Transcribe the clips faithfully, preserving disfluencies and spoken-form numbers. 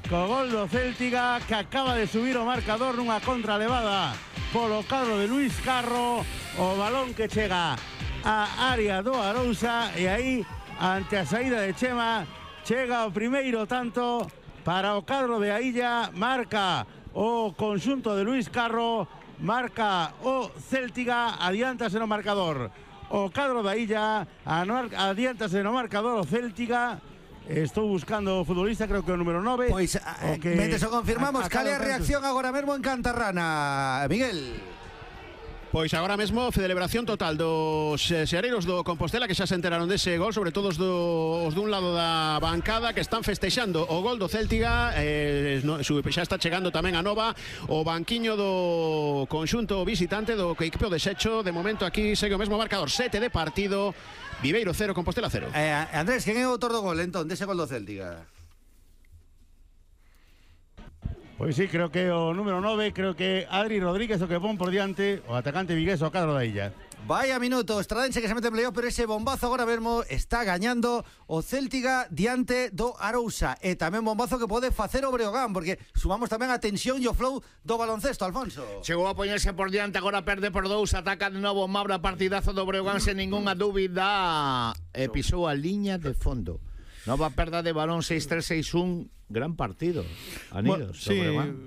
co gol do Céltiga, que acaba de subir o marcador nunha contra levada polo cadro de Luís Carro. O balón que chega a área do Arousa e aí, ante a saída de Chema, chega o primeiro tanto para o cadro de Ailla. Marca o conxunto de Luís Carro, marca o Céltiga, adiántase no marcador o cadro da Illa, adiántase no marcador o Céltiga. Estou buscando o futbolista, creo que o número nove. Pois, eh, que mentres o confirmamos, cal é a reacción agora mesmo en Cantarrana, Miguel? Pois agora mesmo celebración total dos eh, seareiros do Compostela, que xa se enteraron dese gol, sobre todo os, do, os dun lado da bancada, que están festexando o gol do Céltiga. eh, no, xa está chegando tamén a nova o banquiño do conxunto visitante do equipo de Xecho. De momento aquí segue o mesmo marcador, sete de partido, Viveiro cero, Compostela cero. eh, Andrés, quen é o autor do gol entón dese gol do Céltiga? Pois sí, creo que o número nove, creo que Adri Rodríguez o que pon por diante o atacante vigués o cadro da Illa. Vaya minuto, Estradense que se mete en playoff, pero ese bombazo agora mesmo está gañando o Céltiga diante do Arousa. E tamén bombazo que pode facer o Breogán, porque sumamos tamén a tensión e o flow do baloncesto, Alfonso. Chegou a poñerse por diante, agora perde por dous, ataca de novo Mabra, partidazo do Breogán sen ningunha dúbida. E pisou a liña de fondo. Nova perda de balón, seis tres seis un. Gran partido, Anidos. Bueno, sí,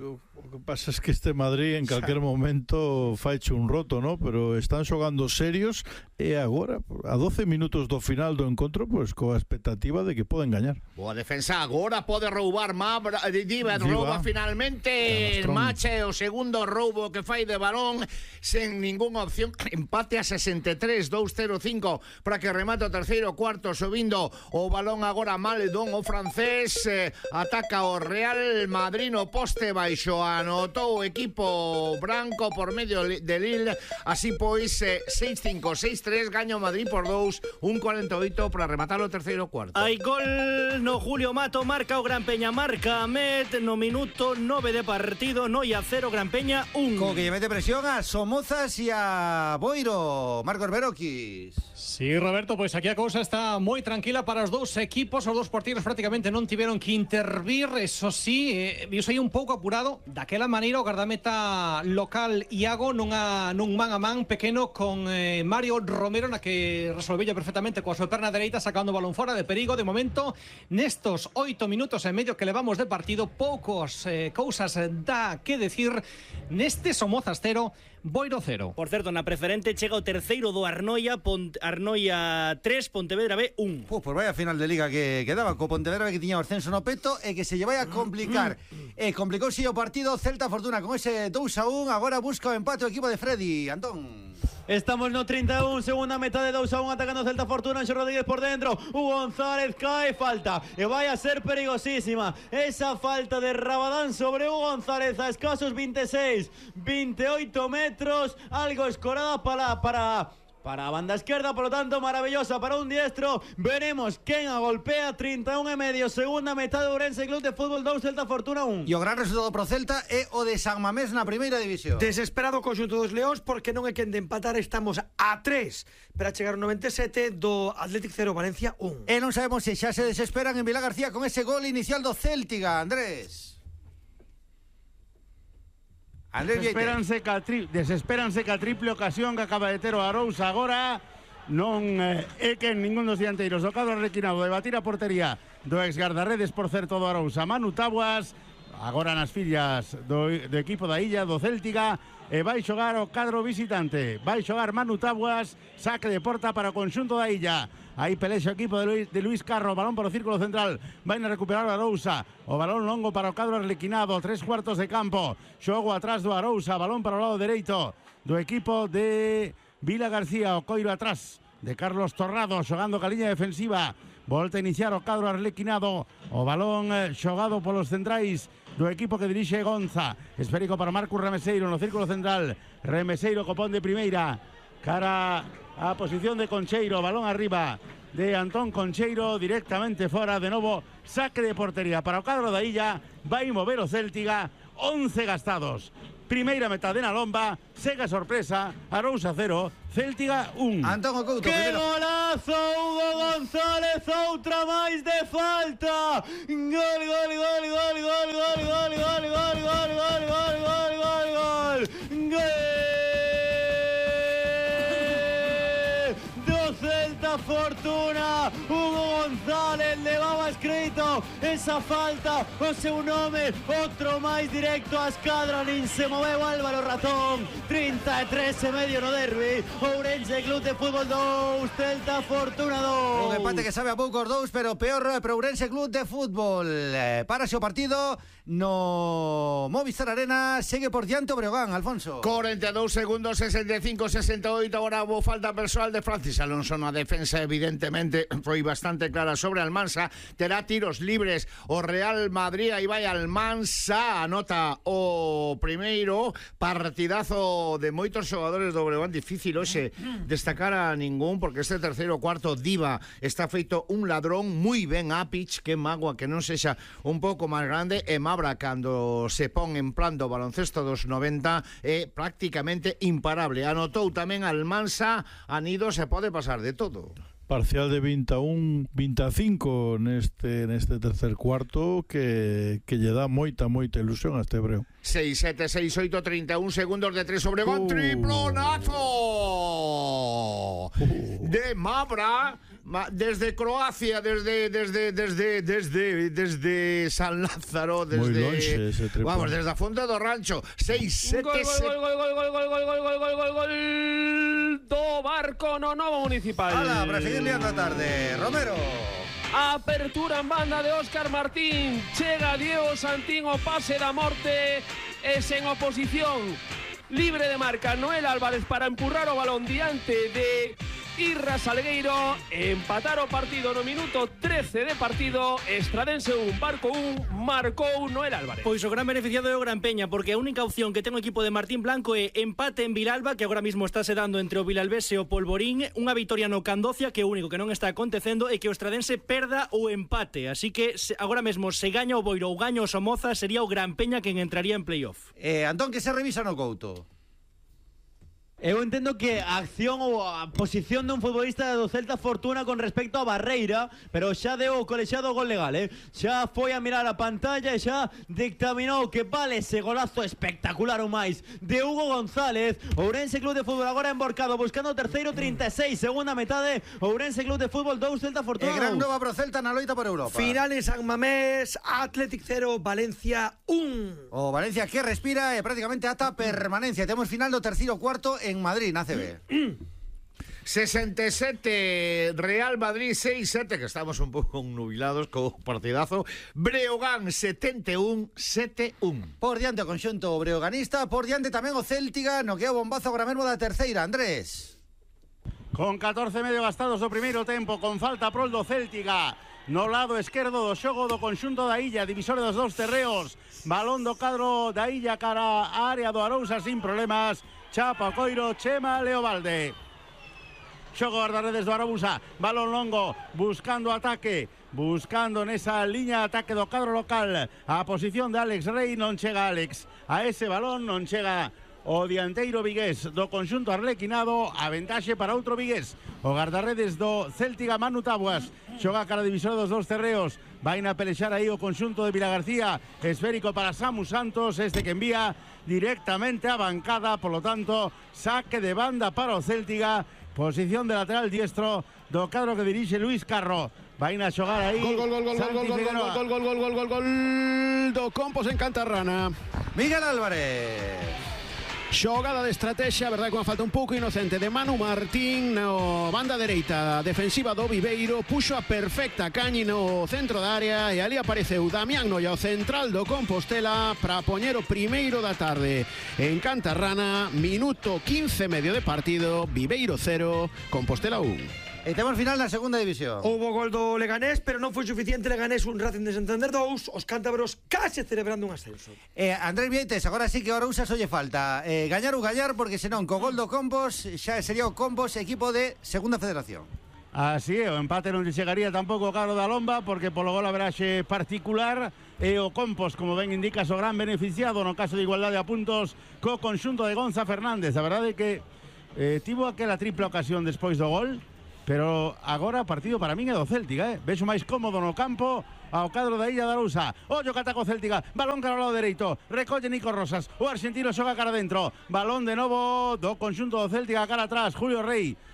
o que pasa es que este Madrid en calquer momento faiche un roto, ¿no? Pero están xogando serios e agora, a doce minutos do final do encontro, pues coa expectativa de que poden gañar. Boa defensa, agora pode roubar Mabra, Diva rouba finalmente, Mache, o segundo roubo que fai de balón sen ningunha opción, empate a sesenta e tres, dous cero cinco para que remate o terceiro cuarto, subindo o balón agora Maledón, o francés, eh, ataca o Real Madrid no poste baixo, anotou o equipo branco por medio de Lille, así pois eh, seis cinco, seis tres, gaño Madrid por dous, un cuarenta e oito para rematar o terceiro cuarto. Hai gol no Julio Mato, marca o Gran Peña, marca Met no minuto nove de partido, Noia cero, Gran Peña un. Co que lle mete presión a Somozas e a Boiro, Marcos Beroquis. Sí, Roberto, pois aquí a cousa está moi tranquila para os dous equipos. Os dous partidos prácticamente non tiveron que intervir. Eso sí, eh, eu sei un pouco apurado. Daquela maneira o gardameta local Iago nunha, nun man a man pequeno con eh, Mario Romero, na que resolvella perfectamente coa súa perna dereita, sacando o balón fora de perigo. De momento, nestos oito minutos e medio que levamos de partido, poucos eh, cousas dá que decir neste Somozas cero, Boiro cero. Por certo, na preferente chega o terceiro do Arnoia, Pont, Arnoia tres, Pontevedra B un. Puf, pues vaya final de liga que quedaba co Pontevedra, que tiña o ascenso no peto e que se lle vai a complicar. E complicouse o partido Celta Fortuna con ese dous a un, agora busca o empate o equipo de Freddy. Antón. Estamos no trinta e un, segunda metade, dous a un, atacando Celta Fortuna, Anxo Rodríguez por dentro, Hugo González cae, falta, e vai a ser perigosísima esa falta de Rabadán sobre Hugo González a escasos veintiséis, veintiocho metros, algo escorada para... para Para a banda esquerda, por lo tanto, maravillosa para un diestro. Veremos quen a golpea. Treinta e un e medio, segunda metade, Ourense Club de Fútbol dous, Celta Fortuna un. E o gran resultado pro Celta é o de San Mamés na primeira división. Desesperado o conxunto dos Leóns, porque non é quen de empatar. Estamos a tres para chegar ao noventa e sete do Athletic cero, Valencia un. E non sabemos se xa se desesperan en Vila García con ese gol inicial do Céltiga, Andrés. Desespéranse ca, tri, desespéranse ca triple ocasión que acaba de ter o Arousa agora. Non eh, é que en ningún dos dianteiros do cadro requinado de batir a portería do ex gardarredes, por certo, do Arousa, Manu Tabuas, agora nas fillas do, do equipo da Illa, do Céltiga, e vai xogar o cadro visitante. Vai xogar Manu Tabuas, saque de porta para o conxunto da Illa. Aí pelexa o equipo de Luis, de Luis Carro, balón para o círculo central, vai a recuperar o Arousa, o balón longo para o cadro arlequinado, tres cuartos de campo, xogo atrás do Arousa, balón para o lado dereito do equipo de Vila García, o coiro atrás de Carlos Torrado, xogando ca liña defensiva, volta a iniciar o cadro arlequinado, o balón eh, xogado polos centrais do equipo que dirixe Gonza, esférico para Marcos Remeseiro no círculo central, Remeseiro copón de primeira, cara a posición de Concheiro, balón arriba de Antón Concheiro, directamente fora, de novo saque de portería para o cadro da Illa, vai mover o Céltiga, once gastados, primeira metade na lomba, segue a sorpresa, Arousa cero, Céltiga un. Antón Couto, que primero. Golazo, Hugo González, outra máis de falta, gol, gol, gol, gol, gol, gol. Fortuna. Hugo González levaba escrito esa falta o seu nome, outro máis directo a escadra, nin se moveu Álvaro Razón. trinta e tres e medio no derbi. Ourense Club de Fútbol dous, Celta Fortuna dous. Un empate que sabe a poucos dous, pero peor para Ourense Club de Fútbol. Eh, para o partido no Movistar Arena, segue por diante o Breogán, Alfonso. cuarenta y dos segundos, sesenta y cinco sesenta y ocho. Ahora hubo falta personal de Francis Alonso. Na defensa, evidentemente, foi bastante clara sobre Almansa. Terá tiros libres o Real Madrid. Aí vai Almansa, anota o primeiro. Partidazo de moitos xogadores do Breogán. Difícil hoxe destacar a ningún, porque este terceiro cuarto diva está feito un ladrón. Moi ben Apic, que magua que non sexa un pouco máis grande. E Mabra, cando se pon en plan do baloncesto dos noventa, é prácticamente imparable. Anotou tamén Almansa. Anido, se pode pasar de todo. Parcial de veintiuno veinticinco neste neste tercer cuarto que que lle dá moita moita ilusión a este Breo. seis sete seis ocho treinta y uno segundos de tres sobre Gon. Uh. Triplonazo Uh. de Mabra. Desde Croacia, desde desde desde desde desde San Lázaro, desde Muy longe ese triple. Vamos, desde a Fonte do Rancho. seis sete Gol, gol, gol, gol, gol, gol, gol, gol, gol, gol, gol do Barco no Novo Municipal. Ala, para seguir liando a tarde, Romero. Apertura en banda de Óscar Martín. Chega Diego Santín o pase da morte. Es en oposición. Libre de marca Noel Álvarez para empurrar o balón diante de Irra Salgueiro. Empatar o partido no minuto trece de partido. Estradense un, Barco un, marcou Noel Álvarez. Pois o gran beneficiado é o Gran Peña, porque a única opción que ten o equipo de Martín Blanco é empate en Vilalba, que agora mismo está se dando entre o Vilalbés e o Polvorín, unha vitoria no Candocia, que o único que non está acontecendo é que o Estradense perda o empate, así que se, agora mesmo se gaña o Boiro ou gaña o Somoza, sería o Gran Peña quen entraría en playoff. Eh, Antón, que se revisa no Couto? Eu entendo que a acción ou a posición dun futbolista do Celta Fortuna con respecto a Barreira, pero xa deu o colexiado gol legal, eh? Xa foi a mirar a pantalla e xa dictaminou que vale ese golazo espectacular ou máis de Hugo González. Ourense Club de Fútbol agora emborcado buscando o terceiro, trinta e seis, segunda metade. Ourense Club de Fútbol dous, Celta Fortuna E gran nova pro Celta na loita por Europa. Final en San Mamés, Athletic cero, Valencia un. O Valencia que respira e prácticamente ata permanencia. Temos final do terceiro cuarto en Madrid, na C B. sesenta y siete Real Madrid seis sete, que estamos un pouco nubilados co partidazo. Breogán setenta y uno setenta y uno. Por diante o conxunto breoganista, por diante tamén o Céltiga, no que é o bombazo agora mesmo da terceira, Andrés. Con catorce e medio gastados do primeiro tempo, con falta prol do Céltiga. No lado esquerdo do xogo do conxunto da Illa, divisor dos dous terreos. Balón do cadro da Illa cara a área do Arousa sin problemas. Chapa o coiro, Chema Leobalde. Xogo guardaredes do Arousa, balón longo, buscando ataque, buscando nesa liña de ataque do cadro local. A posición de Alex Rey, non chega Alex. A ese balón non chega o dianteiro vigués do conxunto arlequinado. A ventaxe para outro vigués, o guardaredes do Céltiga, Manu Tabuas. Xoga cara divisor dos dous terreos. Vai a pelexar aí o conxunto de Vilagarcía. Esférico para Samu Santos, este que envía directamente a bancada, polo tanto, saque de banda para o Céltiga. Posición de lateral diestro do cadro que dirixe Luis Carro. Vai a xogar aí. Gol, gol, gol, gol, gol, gol, gol, gol, gol, gol, gol, gol, gol do Compos en Cantarrana. Miguel Álvarez. Xogada de estrategia, verdade que unha falta un pouco inocente de Manu Martín no banda dereita defensiva do Viveiro, puxo a perfecta Cañi no centro da área e ali apareceu Damián Noia, o central do Compostela, para poñer o primeiro da tarde en Cantarrana. Minuto quince medio de partido, Viveiro cero, Compostela un. E temos final na segunda división. Houbo gol do Leganés, pero non foi suficiente. Leganés un, Racing de Santander dous. Os cántabros case celebrando un ascenso. Eh, Andrés Vieites, agora sí que ahora usas olle falta eh, gañar ou gallar, porque senón co gol do Compos xa sería o Compos equipo de segunda federación. Así é, o empate non lle chegaría tampouco o caro da Lomba, porque polo gol averaxe particular e o Compos, como ben indicas, o gran beneficiado no caso de igualdade a puntos co conxunto de Gonza Fernández. A verdade é que eh, tivo aquela tripla ocasión despois do gol, pero agora partido para min é do Céltiga, eh? Vexo máis cómodo no campo ao cadro da Illa da Arousa. Ollo que ataca o Céltiga, balón cara ao lado dereito, recolle Nico Rosas, o argentino xoga cara dentro, balón de novo do conxunto do Céltiga cara atrás, Julio Rey.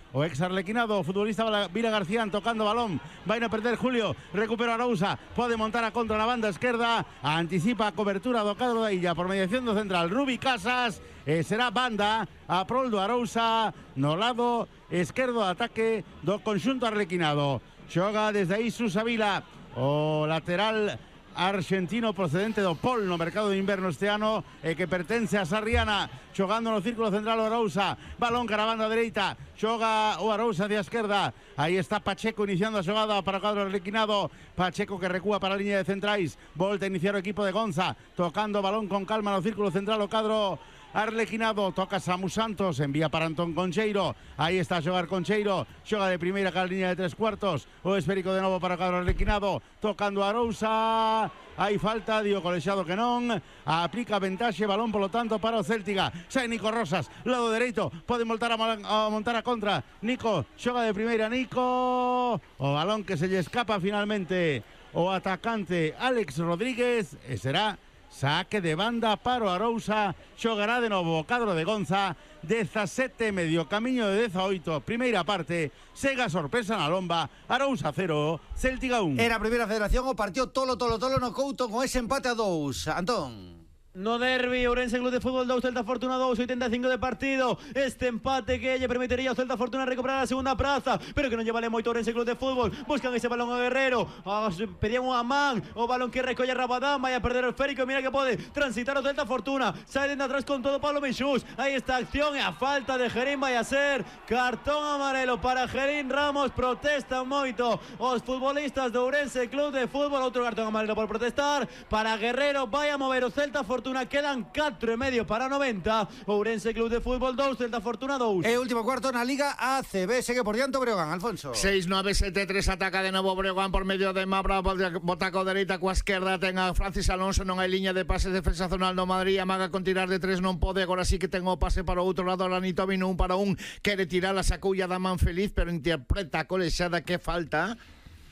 o ex arlequinado, o futbolista Vila García tocando balón, vai a perder Julio, recupera Arousa, pode montar a contra na banda esquerda, anticipa a cobertura do cadro da Illa por mediación do central Rubi Casas, e será banda a prol do Arousa no lado esquerdo de ataque do conxunto arlequinado. Xoga desde aí Susa Vila, o lateral argentino procedente do Pol no mercado de inverno este ano e que pertence a Sarriana, xogando no círculo central o Arousa, balón cara a banda dereita, xoga o Arousa de esquerda, aí está Pacheco iniciando a xogada para o cadro arlequinado, Pacheco que recúa para a liña de centrais, volta a iniciar o equipo de Gonza, tocando balón con calma no círculo central o cadro arlequinado, toca Samu Santos, envía para Antón Concheiro, aí está a xogar Concheiro, xoga de primeira cara a liña de tres cuartos, o esférico de novo para o cadro arlequinado, tocando a Arousa, hai falta, dio colexado que non, aplica ventaxe, balón polo tanto para o Céltiga, sai Nico Rosas, lado dereito, pode montar a, a montar a contra, Nico, xoga de primeira Nico, o balón que se lle escapa finalmente o atacante Alex Rodríguez, e será saque de banda para o Arousa, xogará de novo o cadro de Gonza, dezasete medio camiño de dezaoito, primeira parte, sega sorpresa na lomba, Arousa cero, Céltiga un. Era a primeira federación, o partido tolo, tolo, tolo no Couto con ese empate a dous. Antón. No derbi, Ourense Club de Fútbol dous, Celta Fortuna dous, oitenta e cinco de partido. Este empate que lle permitiría ao Celta Fortuna recuperar a segunda praza, pero que non lle vale moito Ourense Club de Fútbol. Buscan ese balón a Guerrero, pedían unha man, o balón que recolle Rabadán, vai a perder o esférico, mira que pode transitar o Celta Fortuna, sai dentro atrás con todo Pablo Menxús. Aí está a acción e a falta de Gerín vai a ser cartón amarelo para Gerín Ramos, protestan moito os futbolistas do Ourense Club de Fútbol, outro cartón amarelo por protestar para Guerrero, vai a mover o Celta Fortuna. Quedan catro e medio para noventa. Ourense Club de Fútbol dous, Celta Fortuna dous. E último cuarto na Liga A C B, segue por diante o Breogán, Alfonso. seis nueve sete tres, ataca de novo Breogán por medio de Mabra, bota co dereita coa esquerda, ten a Francis Alonso, non hai liña de pase, defensa zonal do Madrid, amaga con tirar de tres, non pode, agora sí que ten o pase para o outro lado, Aranitovic un para un, quere tirar a saculla da man feliz, pero interpreta a colexada que falta.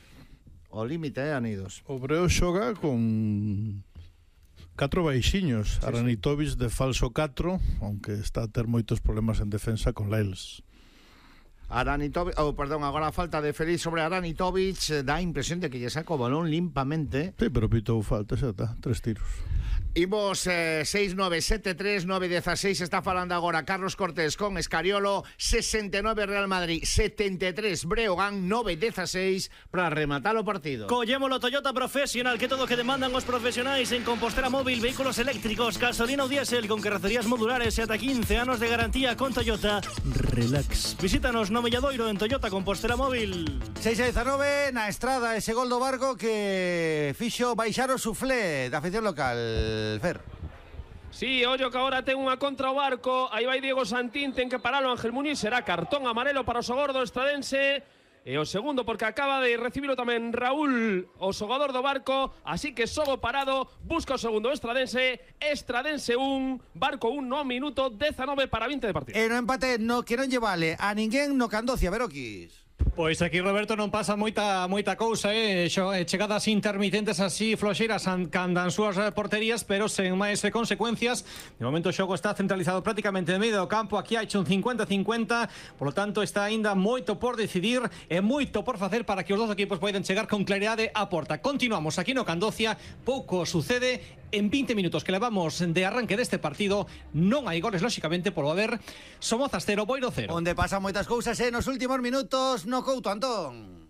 O límite, eh, Anidos. O Breo xoga con catro baixiños, sí, Aranitovic de falso catro, aunque está a ter moitos problemas en defensa con Lailes. Aranitovic, oh, perdón, agora a falta de Félix sobre Aranitovic, dá a impresión de que lle saca o balón limpamente. Sí, pero pitou falta, xa está, tres tiros. Imos eh, seis nueve sete tres nove dieciséis, está falando agora Carlos Cortés con Escariolo, sesenta e nove Real Madrid, setenta e tres Breogán, nove dieciséis para rematar o partido. Collémolo Toyota Professional, que todo o que demandan os profesionais en Compostela Móvil, vehículos eléctricos, gasolina ou diésel con carrocerías modulares e ata quince anos de garantía con Toyota. Relax. Visítanos no Milladoiro en Toyota Compostela Móvil. seis a diecinueve na estrada, ese gol do Barco que fixo baixar o suflé da afición local. Fer. Sí, ollo que agora ten unha contra o Barco. Aí vai Diego Santín, ten que paralo Ángel Muñiz. Será cartón amarelo para o Sogordo estradense. E o segundo porque acaba de recibilo tamén Raúl, o xogador do Barco. Así que Sogo parado, busca o segundo estradense. Estradense un, Barco un no minuto dezanove para vinte de partido. E no empate no que non lle vale a ninguén no Candocia, Veroquis. Pois aquí, Roberto, non pasa moita moita cousa, eh? Xo, eh, chegadas intermitentes así floxeiras candan súas porterías, pero sen máis consecuencias. De momento o xogo está centralizado prácticamente en medio do campo. Aquí hai un cincuenta cincuenta, por lo tanto está aínda moito por decidir e moito por facer para que os dos equipos poidan chegar con claridade á porta. Continuamos aquí no Candocia, pouco sucede. En vinte minutos que levamos de arranque deste partido non hai goles, lóxicamente, polo haber Somozas cero, Boiro cero. Onde pasan moitas cousas eh, nos últimos minutos no Couto, Antón.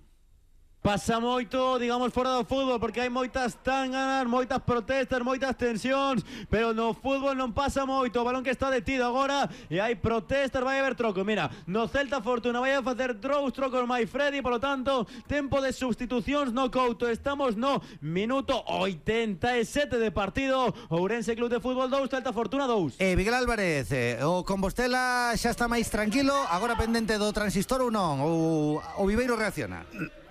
Pasa moito, digamos, fora do fútbol, porque hai moitas tanganas, moitas protestas, moitas tensións, pero no fútbol non pasa moito. O balón que está detido agora e hai protestas, vai haber troco. Mira, no Celta Fortuna vai a facer draws, trocos máis Freddy, por lo tanto, tempo de sustitucións no Couto. Estamos no minuto oitenta e sete de partido. Ourense Club de Fútbol dous, Celta Fortuna dous. Eh, Miguel Álvarez, eh, o Compostela xa está máis tranquilo, agora pendente do transistor ou non? Ou o Viveiro reacciona?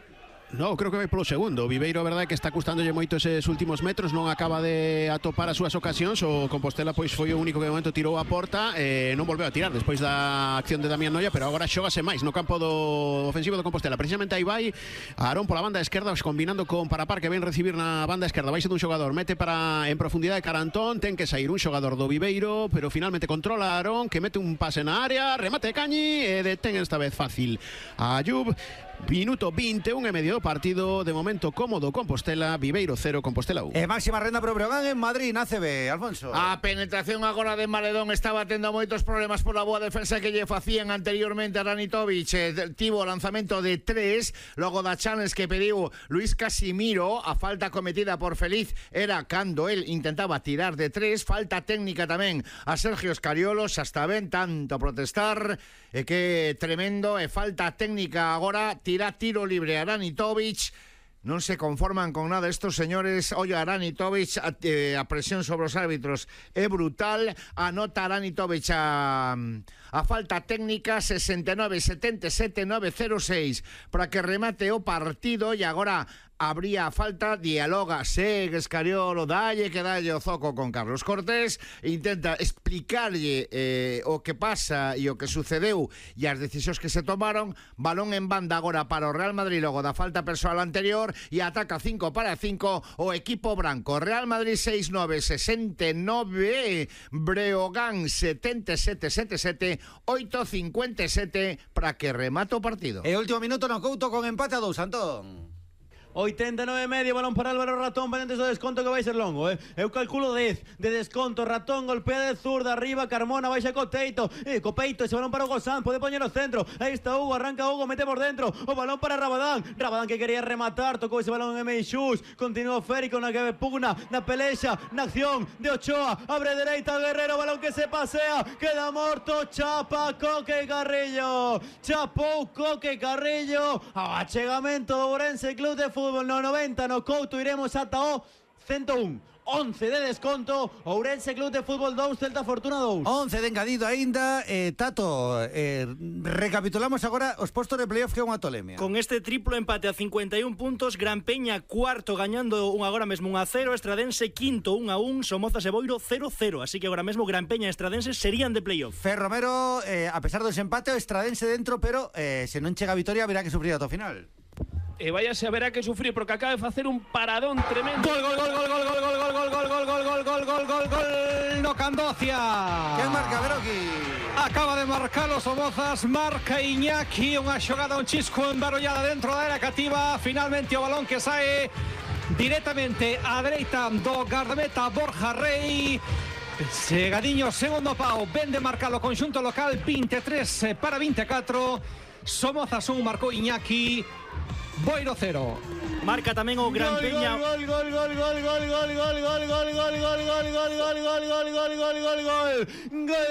No, creo que vai polo segundo. Viveiro, a verdade, que está custándolle moito eses últimos metros, non acaba de atopar as súas ocasións. O Compostela pois foi o único que de momento tirou a porta, eh, non volveu a tirar despois da acción de Damián Noia, pero agora xógase máis no campo do ofensivo do Compostela. Precisamente aí vai Aarón pola banda esquerda, combinando con Parapar, que ven recibir na banda esquerda. Vai ser dun xogador, mete para en profundidade Carantón, ten que sair un xogador do Viveiro, pero finalmente controla a Aarón, que mete un pase na área, remate de Cañi e detén esta vez fácil a Ayub. Minuto vinte e un e medio do partido, de momento cómodo Compostela, Viveiro cero, Compostela uno. E máxima renda pro Breogán en Madrid, na A C B, Alfonso. A penetración agora de Maledón estaba tendo moitos problemas pola boa defensa que lle facían anteriormente a Ranitovic. Eh, tivo o lanzamento de tres, logo da challenge que pediu Luis Casimiro, a falta cometida por Feliz era cando el intentaba tirar de tres, falta técnica tamén a Sergio Escariolos, hasta ben tanto protestar, e que tremendo, e falta técnica agora. Tira tiro libre a Ranitovic. Non se conforman con nada estos señores. Oye, Ranitovic, a, eh, a presión sobre os árbitros é brutal. Anota Ranitovic a, a falta técnica sesenta e nove setenta e sete nove cero seis para que remate o partido. E agora habría falta, dialoga, segue Escariolo, dalle que dalle o zoco con Carlos Cortés, intenta explicarlle eh, o que pasa e o que sucedeu e as decisións que se tomaron. Balón en banda agora para o Real Madrid logo da falta persoal anterior e ataca cinco para cinco o equipo branco. Real Madrid seis nove sesenta e nove, Breogán setenta e sete setenta e sete, oito cincuenta e sete para que remate o partido. E último minuto no Couto con empate a dous, Antón. oitenta e nove e medio, balón para Álvaro Ratón, pendientes do desconto que vai ser longo, eh? Eu calculo dez de desconto. Ratón golpea de zurda, arriba Carmona, baixa co Teito, eh, co Peito, ese balón para Hugo Sanz, pode poñer o centro, aí está Hugo, arranca Hugo, mete por dentro, o balón para Rabadán, Rabadán que quería rematar, tocou ese balón en Meixús, continúa Férico na que pugna, na pelexa, na acción de Ochoa, abre dereita Guerrero, balón que se pasea, queda morto, chapa Coque Carrillo, chapou Coque Carrillo, achegamento do Ourense Club de Fútbol. No noventa no Couto iremos ata o ciento un. once de desconto, Ourense Club de Fútbol dous, Celta Fortuna dous. once de engadido aínda, eh, Tato, eh, recapitulamos agora os postos de playoff que é unha tolemia. Con este triplo empate a cincuenta e un puntos, Gran Peña cuarto gañando un agora mesmo un a cero, Estradense quinto un a un, Somozas e Boiro cero cero, así que agora mesmo Gran Peña e Estradense serían de playoff. Fer Romero, eh, a pesar do desempate, o Estradense dentro, pero eh, se non chega a vitoria haberá que sufrir ata o final. E váyase a verá que sufrir porque acaba de facer un paradón tremendo. Gol, gol, gol, gol, gol, gol, gol, gol, gol, gol, gol, gol, gol, gol, gol, gol, gol, no Candocia. Quen marca, Veroki? Acaba de marcar os Somozas, marca Iñaki, unha xogada, un chisco embarollada dentro da área cativa, finalmente o balón que sae directamente á dereita do gardameta Borja Rey. Segadiño, segundo pau, ven de marcar o conxunto local, veintitrés para veinticuatro. Somozas un, marcou Iñaki, Boiro cero. Marca tamén o Gran Peña. Gol, gol, gol, gol, gol, gol, gol, gol, gol, gol, gol, gol, gol, gol, gol, gol, gol, gol, gol, gol. Gol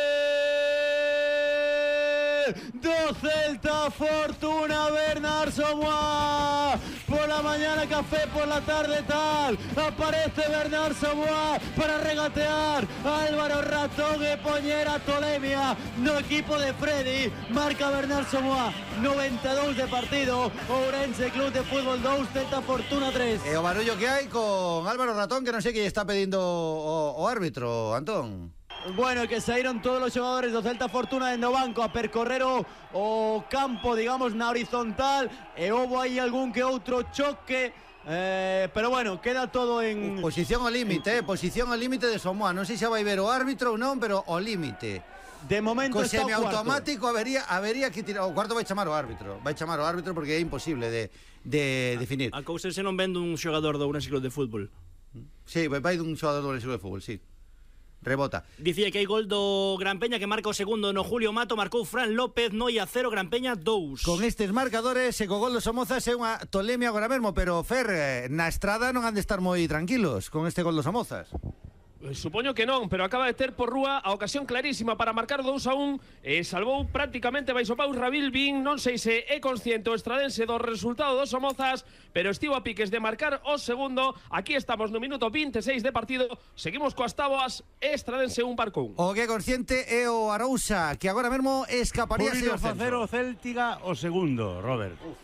do Celta Fortuna, Bernard Somoa. Por la mañana café, por la tarde tal. Aparece Bernard Somoa para regatear. Álvaro Ratón e poñer a tolemia no equipo de Freddy. Marca Bernard Somoa, noventa e dous de partido. Ourense Club de Fútbol dous, Celta Fortuna tres. E o barullo que hai con Álvaro Ratón, que non sei que está pedindo o, o árbitro, Antón. Bueno, que saíron todos os xogadores do Celta Fortuna dentro do banco a percorrer o, o campo, digamos, na horizontal, e houve aí algún que outro choque, eh, pero bueno, queda todo en... Posición ao límite, eh, posición ao límite de Somoa. Non sei se vai ver o árbitro ou non, pero ao límite. De momento co está o cuarto. semiautomático habería, habería que tirar. O cuarto vai chamar o árbitro. Vai chamar o árbitro porque é imposible de, de definir. A cousa se non vende un xogador do Ourense Club de Fútbol. Sí, vai dun xogador do Ourense Club de Fútbol, sí. Rebota. Dicía que hai gol do Gran Peña que marca o segundo no Julio Mato, marcou Fran López, Noia cero, Gran Peña dous. Con estes marcadores e co gol do Somozas é unha tolemia agora mesmo, pero Fer, na estrada non han de estar moi tranquilos con este gol do Somozas. Supoño que non, pero acaba de ter por rúa a ocasión clarísima para marcar dous a un e salvou prácticamente baixo paus Rabil Bin. Non sei se é consciente o Estradense do resultado dos Somozas, pero estivo a piques de marcar o segundo. Aquí estamos no minuto veintiséis de partido, seguimos coas táboas, Estradense un, Barco un. O que é consciente é o Arousa, que agora mesmo escaparía Público facer o Céltiga o segundo, Robert. Uf.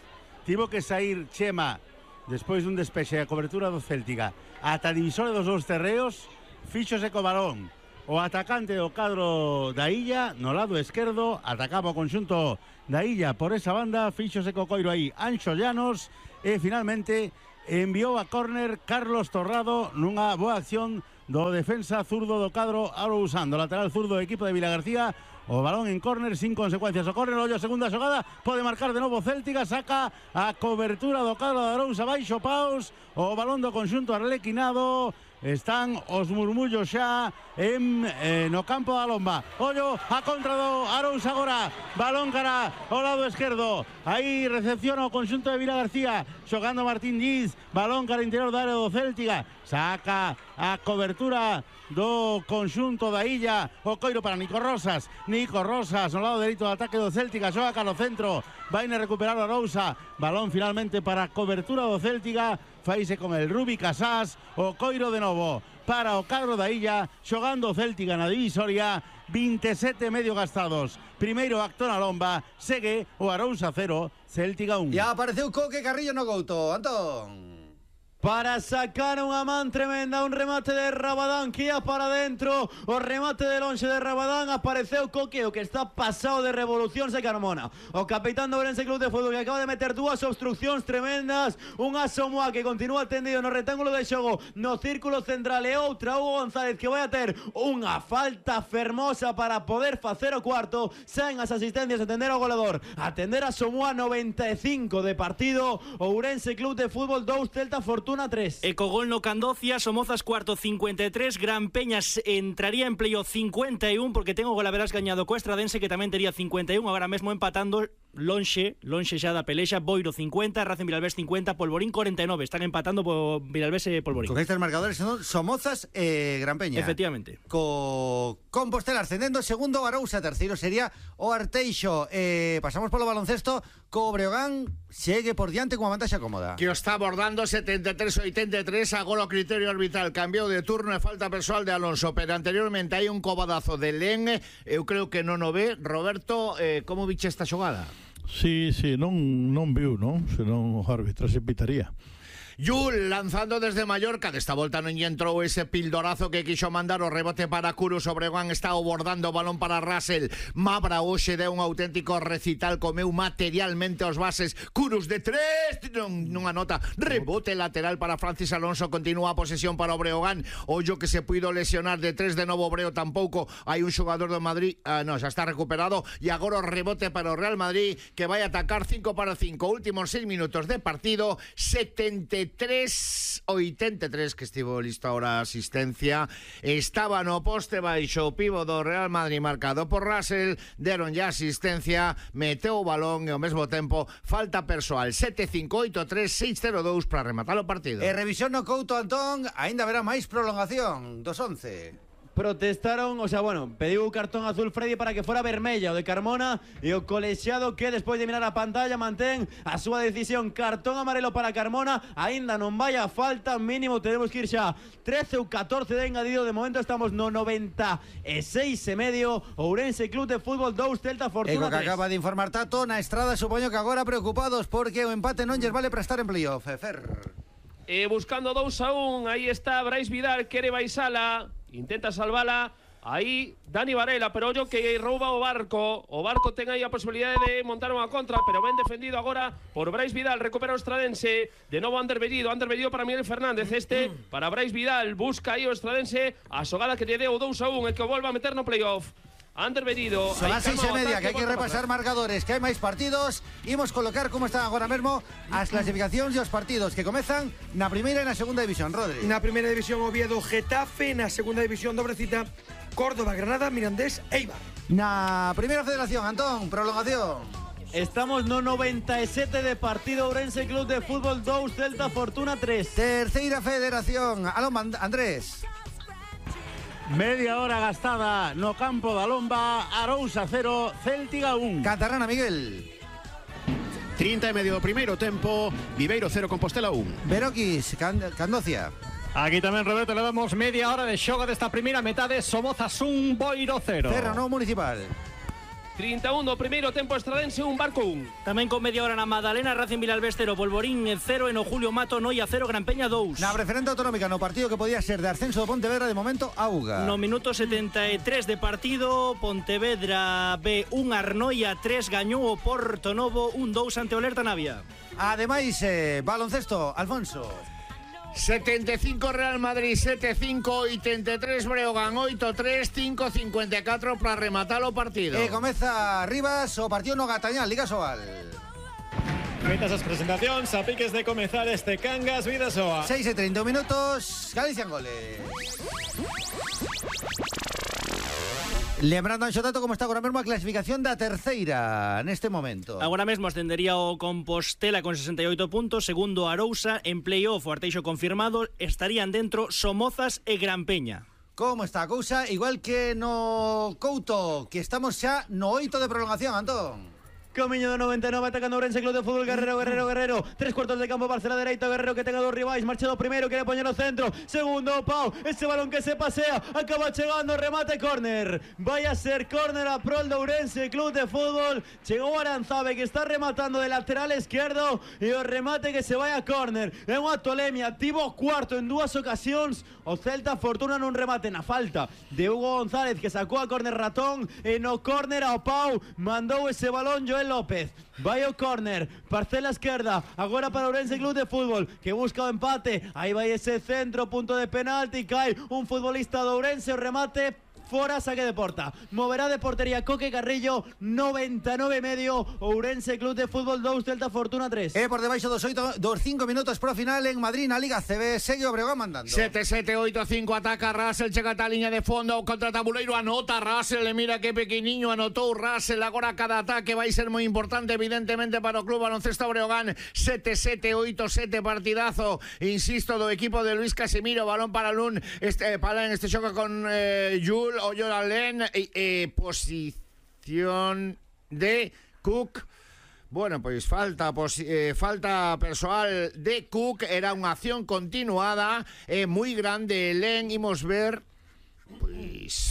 tivo que sair Chema despois dun despexe a cobertura do Céltica ata a divisora dos dous terreos, fíxose co balón o atacante do cadro da Illa no lado esquerdo, atacaba o conxunto da Illa por esa banda, fíxose co coiro aí Anxo Llanos e finalmente enviou a córner Carlos Torrado nunha boa acción do defensa zurdo do cadro Arousán, do lateral zurdo do equipo de Vilagarcía. O balón en córner sin consecuencias. O córner, ollo, segunda xogada, pode marcar de novo Céltica, saca a cobertura do cadro de Arousa, baixo paus, o balón do conxunto arlequinado. Están os murmullos xa en, eh, no campo da Lomba. Ollo, a contra do Arousa agora, balón cara ao lado esquerdo. Aí recepciona o conxunto de Vilagarcía, xogando Martín Diz, balón cara interior da área do Céltica. Saca a cobertura do conxunto da Illa, o coiro para Nico Rosas. Nico Rosas no lado dereito do ataque do Céltica, xoga cara ao centro, vai a recuperar a Arousa, balón finalmente para a cobertura do Céltica, faise con el Rubi Casás, o coiro de novo para o cadro da Illa, xogando o Céltica na divisoria, veintisiete e medio gastados. Primeiro acto na Lomba, segue o Arousa cero, Céltica un. E apareceu Coque Carrillo no Couto, Antón. Para sacar unha man tremenda, un remate de Rabadán que ia para dentro, o remate de lonxe de Rabadán, apareceu Coque, o que está pasado de revolucións de Carmona. O capitán do Ourense Club de Fútbol que acaba de meter dúas obstruccións tremendas, un Asomoa que continúa tendido no retángulo de xogo, no círculo central, e outra Hugo González que vai a ter unha falta fermosa para poder facer o cuarto. Saen as asistencias, atender ao goleador, atender a Asomoa, noventa e cinco de partido, Ourense Club de Fútbol dous, Celta Fortuna tres. E co gol no Candozia, Somozas cuarto cincuenta e tres, Gran Peñas entraría en playoff cincuenta e un porque ten o Golaveras gañado co Estradense que tamén tería cincuenta e un, agora mesmo empatando lonxe, lonxe xa da pelexa, Boiro cincuenta, Racing Vilalbés cincuenta, Polvorín cuarenta e nove, están empatando por Vilalbés e Polvorín. Con estes marcadores son Somozas e Gran Peña. Efectivamente. Co Compostela ascendendo, segundo Arousa, terceiro sería o Arteixo. Eh, pasamos polo baloncesto, co Breogán segue por diante con vantaxe cómoda. Que o está abordando setenta e tres a oitenta e tres, agora o criterio arbitral cambiou de turno e falta persoal de Alonso, pero anteriormente hai un cobadazo de Len, eu creo que non o ve. Roberto, eh, como viche esta xogada? Sí, sí, non, non viu, non? Senón os árbitros se pitaría. Yul lanzando desde Mallorca, desta volta non lle entrou ese pildorazo que quixo mandar, o rebote para Curus, o Breogán está abordando o balón para Russell. Mabra hoxe deu un auténtico recital, comeu materialmente os bases. Curus de tres, non, nunha nota, rebote lateral para Francis Alonso, continúa a posesión para o Breogán. Ollo que se puido lesionar de tres de novo Breo tampouco. Hai un xogador do Madrid, ah, no, xa está recuperado, e agora o rebote para o Real Madrid que vai atacar cinco para cinco, últimos seis minutos de partido, setenta e tres oitenta e tres, que estivo listo ahora a asistencia, estaba no poste baixo o pivo do Real Madrid marcado por Russell, deron ya asistencia, meteu o balón e ao mesmo tempo falta persoal. Sete cinco oito tres seis cero dous para rematar o partido. E revisión no Couto, Antón, aínda haberá máis prolongación dos once. Protestaron, o sea, bueno, pediu o cartón azul Freddy para que fora vermella o de Carmona, e o colexiado que despois de mirar a pantalla mantén a súa decisión. Cartón amarelo para Carmona, aínda non vai a falta, mínimo tenemos que ir xa trece ou catorce de engadido, de momento estamos no noventa e seis e medio. Ourense Club de Fútbol dous, Celta Fortuna tres. E que tres. acaba de informar Tato na Estrada, supoño que agora preocupados porque o empate non lles vale para estar en playoff. Fer. Eh, buscando dous a un, aí está Brais Vidal, quere baixala, intenta salvala, aí Dani Varela, pero ollo que rouba o Barco, o Barco ten aí a posibilidade de montar unha contra, pero ben defendido agora por Brais Vidal, recupera o Estradense, de novo Ander Bellido, Ander Bellido para Miguel Fernández, este para Brais Vidal, busca aí o Estradense, a xogada que lle deu dous a un, e que o volva a meter no playoff. Ander Bellido. Son las seis e media, que hai que repasar marcadores, que hai máis partidos. Imos colocar como están agora mesmo as clasificacións e os partidos que comezan na primeira e na segunda división, Rodri. Na primeira división Oviedo, Getafe, na segunda división dobre cita Córdoba, Granada, Mirandés, Eibar. Na primeira federación, Antón, prolongación. Estamos no noventa e sete de partido, Ourense Club de Fútbol dous, Celta Fortuna tres. Terceira federación, aló Andrés. Media hora gastada no campo da Lomba, Arousa cero, Céltica un. Catarrana, Miguel. trinta e medio do primeiro tempo, Viveiro cero, Compostela un. Veroquis, Cand Candocia. Aquí tamén, Roberto, le damos media hora de xoga desta primeira metade. Somozas un, Boiro cero. Cerro, no municipal. trinta e un do primeiro tempo estradense, un Barco un. Tamén con media hora na Madalena, Racing Vilalbés cero, Polvorín cero e no Julio Mato Noia cero, Gran Peña dous. Na preferente autonómica no partido que podía ser de ascenso do Pontevedra, de momento auga. No minuto setenta e tres de partido, Pontevedra B un, Arnoia tres, gañou o Porto Novo un dous ante o Lerta Navia. Ademais, eh, baloncesto, Alfonso. setenta e cinco Real Madrid, sete cinco, oitenta e tres Breogán, oito tres, cinco cincuenta e catro para rematar o partido. E comeza Rivas o partido no Gatañal, Liga Sobal. Feitas as presentacións, a piques de comezar este Cangas Vidasoa. seis e treinta minutos, Galicia en goles. Lembrando, Anxo Tato, como está agora mesmo a clasificación da terceira neste momento. Agora mesmo ascendería o Compostela con sesenta e oito puntos, segundo Arousa, en play-off o Arteixo confirmado, estarían dentro Somozas e Gran Peña. Como está a cousa? Igual que no Couto, que estamos xa no oito de prolongación, Antón. Camiño do noventa e nove, atacando Ourense Club de Fútbol. Guerrero, Guerrero, Guerrero. Tres cuartos de campo, Barcelona dereito. Guerrero que tenga dos rivais. Marcha do primeiro, quiere poñer o centro. Segundo, Pau. Ese balón que se pasea. Acaba chegando, remate, córner. Vai a ser córner a prol de Ourense Club de Fútbol. Chegou Aranzabe, que está rematando de lateral izquierdo. E o remate que se vai a córner. É unha tolemia. Tivo cuarto en dúas ocasións. O Celta fortuna nun remate na falta de Hugo González, que sacou a córner Ratón. E no córner ao Pau mandou ese balón Joel López. Vai o córner, parcela esquerda, agora para Ourense Club de Fútbol, que busca o empate. Aí vai ese centro, punto de penalti, cae un futbolista de Ourense, o remate fora, saque de porta. Moverá de portería Coque Carrillo, noventa e nove e medio, Ourense Club de Fútbol dous, Celta Fortuna tres. E por debaixo dos oito, dos cinco minutos pro final en Madrid, na Liga C B, segue o Breogán mandando. sete sete oito cinco, ataca Russell, chega a liña de fondo, contra tabuleiro, anota Russell, e mira que pequeniño anotou Russell. Agora cada ataque vai ser moi importante, evidentemente, para o Club Baloncesto Breogán. Sete sete oito sete, partidazo, insisto, do equipo de Luis Casimiro. Balón para Lun, este, para en este xoca con eh, Jul, o Lloralén, eh, eh, posición de Cook. Bueno, pois falta posi eh, falta persoal de Cook. Era unha acción continuada, eh, moi grande. Len, imos ver. Pois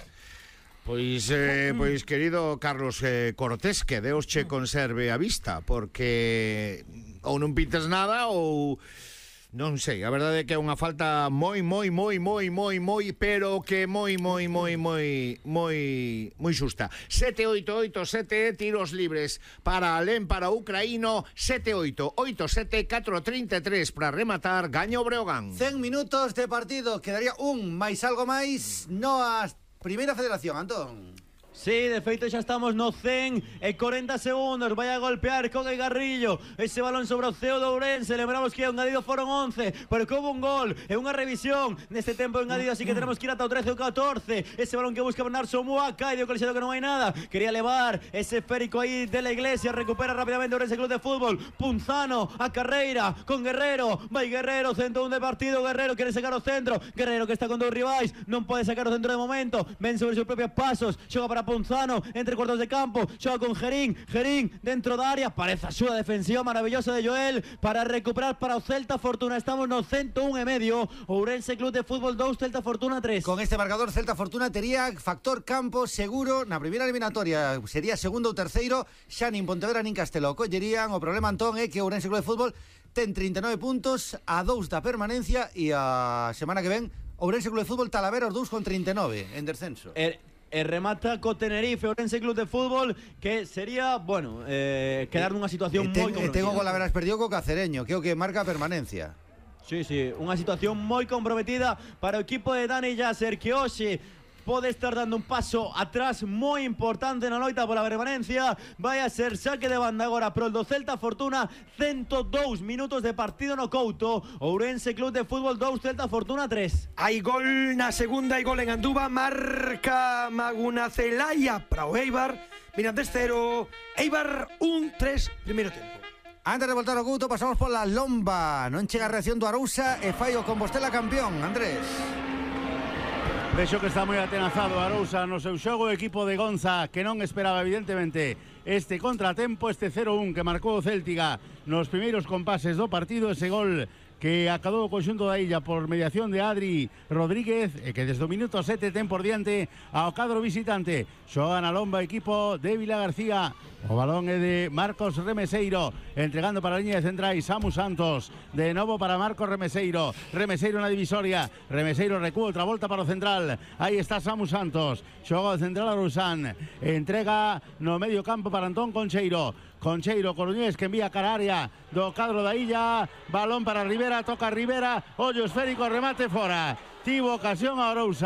Pois, eh, pois querido Carlos eh, Cortés, que Deus che conserve a vista, porque ou non pintes nada ou non sei, a verdade é que é unha falta moi, moi, moi, moi, moi, moi, pero que moi, moi, moi, moi, moi, moi xusta. sete oito oito sete, tiros libres para Alén, para o ucraíno. Sete oito oito sete, catro trinta e tres para rematar, gaño Breogán. cen minutos de partido, quedaría un máis algo máis no a Primeira Federación, Antón. Sí, de feito xa estamos no cen e corenta segundos. Vai a golpear Coque Carrillo. Ese balón sobre o ceo de Ourense. Lembramos que o engadido foron once, pero que houve un gol e unha revisión neste tempo engadido, así que tenemos que ir ata o trece ou catorce. Ese balón que busca Bernard Somoa, cae de colisado que non hai nada. Quería levar ese esférico aí de la Iglesia. Recupera rápidamente Ourense Club de Fútbol. Punzano a carreira con Guerrero. Vai Guerrero, cento un de partido. Guerrero quere sacar o centro. Guerrero que está con dous rivais, non pode sacar o centro de momento. Ven sobre seus propios pasos. Xoga para Punzano, entre cuartos de campo, xoga con Gerín, Gerín dentro da área, parece a súa defensiva maravillosa de Joel para recuperar para o Celta Fortuna. Estamos no cento un e medio, Ourense Club de Fútbol dous, Celta Fortuna tres. Con este marcador, Celta Fortuna tería factor campo seguro na primeira eliminatoria, sería segundo ou terceiro, xa nin Pontevedra nin Castelo collerían. O problema, Antón, é que Ourense Club de Fútbol ten trinta e nove puntos, a dous da permanencia, e a semana que ven Ourense Club de Fútbol Talavera os dous con trinta e nove en descenso. Er E remata co Tenerife, Ourense Club de Fútbol, que sería, bueno, eh, quedar nunha situación moi comprometida. Tengo con la veras perdido co Cacereño, que é o que marca a permanencia. Sí, sí, unha situación moi comprometida para o equipo de Dani Yasser, que hoxe pode estar dando un paso atrás moi importante na loita pola permanencia. Vai a ser saque de banda agora pro do Celta Fortuna. Cento dous minutos de partido no Couto. Ourense Club de Fútbol dous, Celta Fortuna tres. Hai gol na segunda, hai gol en Anduva. Marca Maguna Celaya para o Eibar. Mirandés cero, Eibar un, tres, primeiro tempo. Antes de voltar ao Couto, pasamos pola Lomba. Non chega a reacción do Arousa e fai o Compostela campeón, Andrés. Vexo que está moi atenazado Arousa no seu xogo. O equipo de Gonza, que non esperaba evidentemente este contratempo, este cero un que marcou o Céltiga nos primeiros compases do partido. Ese gol que acabou o conxunto da Illa por mediación de Adri Rodríguez, e que desde o minuto sete ten por diante ao cadro visitante. Xoga na lomba equipo de Vila García. O balón é de Marcos Remeseiro, entregando para a liña de centrais Samu Santos, de novo para Marcos Remeseiro. Remeseiro na divisoria, Remeseiro recúa outra volta para o central. Aí está Samu Santos, xoga o central a Rousán, entrega no medio campo para Antón Concheiro. Concheiro, Coruñés, que envía cara área do cadro da Illa. Balón para Rivera, toca Rivera, ollo esférico, remate fora. Tivo ocasión a Arousa.